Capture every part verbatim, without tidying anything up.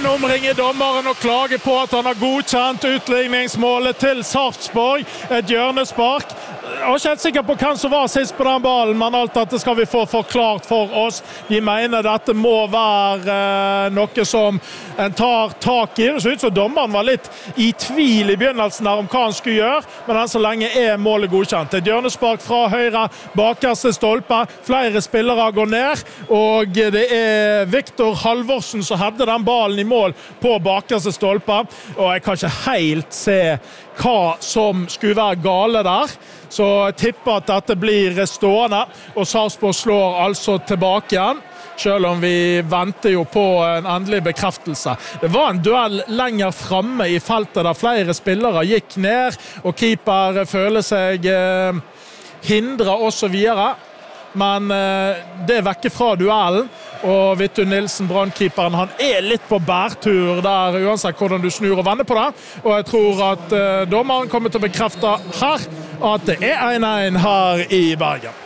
omringe dommeren og klage på at han har godkjent utligningsmålet til Sarpsborg. Et hjørnespark. Jeg var ikke helt sikker på hvem som var sist på den ballen, men alt dette skal vi få forklart for oss. De mener dette må være eh, noe som en tar tak i. Det så ut som dommeren var litt i tvil i begynnelsen her om hva han skulle gjøre, men enn så lenge er målet godkjent. Et hjørnespark fra høyre bakerste stolpe. Flere spillere går ned, og det er Viktor Halvorsen som hadde den ballen i mål på bakerste stolpe, og jeg kan ikke helt se hva som skulle være gale der. Så jeg tipper at dette blir stående, og Sarpsborg slår altså tilbake igjen, selv om vi venter jo på en endelig bekreftelse. Det var en duell lenger fremme i feltet der flere spillere gikk ned, og keeper føler seg eh, hindret og så videre. Men eh, det er vekke fra duellen, og Vittu Nilsen, brannkeeperen, han er litt på bærtur der, uansett hvordan du snur og vender på det. Og jeg tror at eh, dommeren kommer til å bekrefte her at det er en en her i Bergen.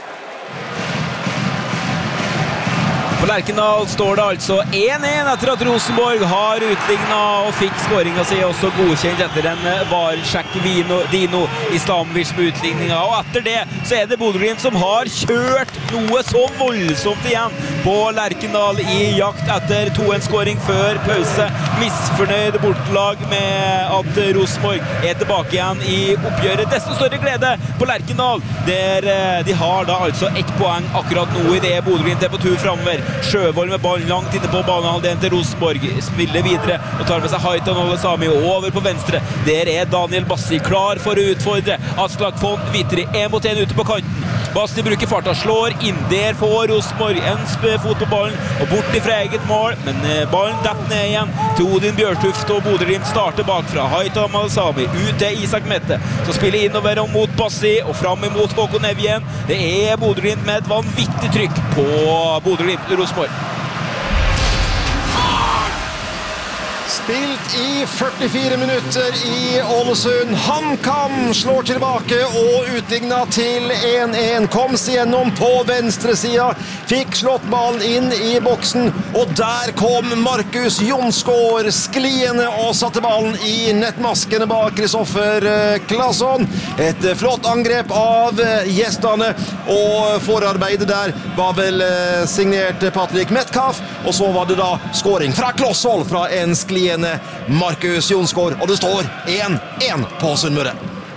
På Lerkendal står det altså en en etter at Rosenborg har utlignet og fikk skåringen sin også godkjent etter en varsjekk Dino Islamovic på utligningen. Og etter det så er det Bodø-Glimt som har kjørt noe så voldsomt igjen på Lerkendal i jakt etter to en-skåring før pause. Misfornøyd bortelag med at Rosenborg er tilbake igjen i oppgjøret. Desto større glede på Lerkendal, der de har da altså ett poeng akkurat nå i det Bodø-Glimt er på tur fremover. Sjøvold med ballen langt inne på banehalvdelen til Rosenborg, spiller videre og tar med seg Haitan Olesami over på venstre. Der er Daniel Bassi klar for å utfordre Aslak Fond Vitri, en mot en ute på kanten. Bassi bruker farta, slår inn, der får Rosenborg en fot på ballen og bort ifra eget mål, men ballen detter ned igjen til Odin Bjørtuft, og Bodø-Glimt starter bakfra. Haitan Olesami ut til Isak Mette, så spiller innover og mot Bassi og fram imot Håkon Evjen. Det er Bodø-Glimt med et vanvittig trykk på Bodø-Glimt Rosenborg. Spilt i førtifire minutter i Ålesund. HamKam slår tilbake og utlignet til en en. Kom seg gjennom på venstre siden. Fikk slått ballen inn i boksen. Og der kom Markus Jonsgaard skliende og satte ballen i nettmaskene bak Kristoffer Claesson. Et flott angrep av gjestene. Og forarbeidet der var vel signert Patrick Metcalf. Og så var det da skåring fra Klossvold fra en skliende Markus Jonsgaard, og det står en en på Sunnmøre.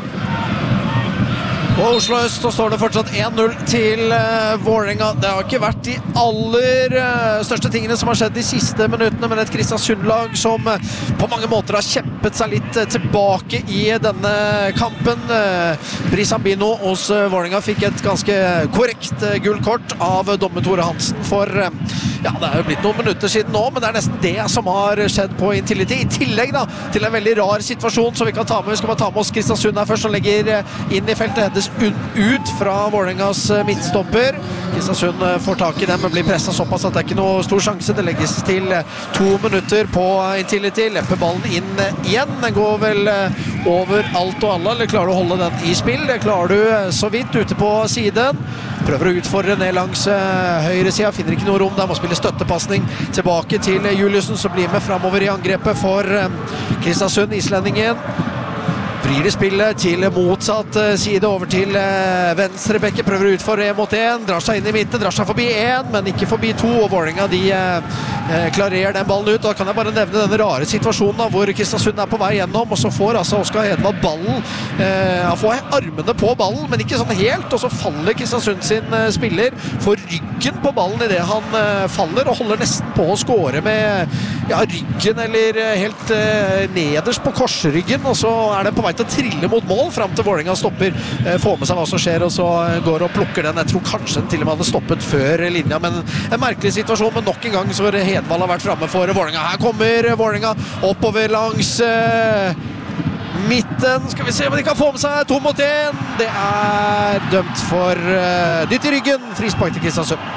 På Oslo Øst så står det fortsatt en null til uh, Vålerenga. Det har ikke vært de aller uh, største tingene som har skjedd de siste minuttene, men et Kristiansund-lag som uh, på mange måter har kjempet seg litt uh, tilbake i denne kampen. Uh, Brisambino hos uh, Vålerenga fikk et ganske korrekt uh, gullkort av uh, dommer Tore Hansen for uh, ja, det er jo blitt noen minutter siden nå, men det er nesten det som har skjedd på Intility. I tillegg da, til en veldig rar situasjon som vi kan ta med. Vi skal bare ta med oss Kristiansund her først, som legger uh, inn i feltet hennes ut fra Vålerengas midtstopper. Kristiansund får tak i dem, men blir presset såpass at det er ikke noe stor sjanse. Det legges til to minutter på Intility. Lepper ballen inn igjen. Den går vel over alt og alle. Eller klarer du å holde den i spill? Det klarer du så vidt ute på siden. Prøver å utfordre ned langs høyre siden. Finner ikke noe rom. Der må spille støttepasning tilbake til Juliussen, som blir med fremover i angrepet for Kristiansund, islendingen. Vrir det spillet til motsatt side, over til venstre bekke, prøver å utfordre en mot en, drar seg inn i midten, drar seg forbi en, men ikke forbi to, og Vålerenga de eh, klarerer den ballen ut. Da kan jeg bare nevne denne rare situasjonen da, hvor Kristiansund er på vei gjennom, og så får altså Oskar Hedvald ballen, eh, han får armene på ballen, men ikke sånn helt, og så faller Kristiansund sin eh, spiller, får ryggen på ballen i det han eh, faller, og holder nesten på å score med ja, ryggen, eller helt eh, nederst på korsryggen, og så er det på vei til å trille mot mål frem til Vålerenga stopper, eh, får med seg hva som skjer, og så går og plukker den. Jeg tror kanskje den til og med hadde stoppet før linja, men en merkelig situasjon, men nok en gang så har Hedvald vært fremme for Vålerenga. Her kommer Vålerenga oppover langs eh, midten. Skal vi se om de kan få med seg to mot en. Det er dømt for eh, dytt i ryggen. Frispark til Kristiansund.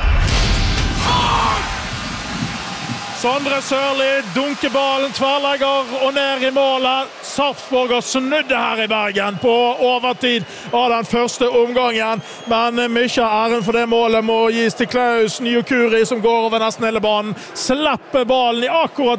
Sondre Sørli dunker ballen, tverrlegger og ned i målet. Sarpsborg har snudde her i Bergen på overtid av den første omgangen, men mye av æren for det målet må gis til Klaus Nyokuri, som går over nesten hele banen, slipper ballen i akkurat